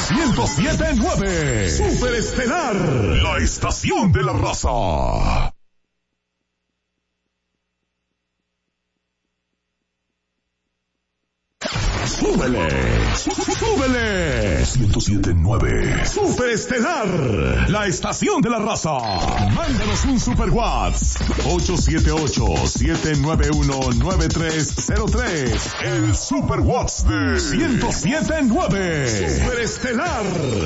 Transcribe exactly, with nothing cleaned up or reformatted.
ciento siete punto nueve. Superestelar, la estación de la raza. ¡Súbele! ¡Súbele! ciento siete punto nueve. Superestelar, la estación de la raza. Mándanos un super WhatsApp. ocho siete ocho, siete nueve uno, nueve tres cero tres. El super WhatsApp de ciento siete punto nueve. Superestelar.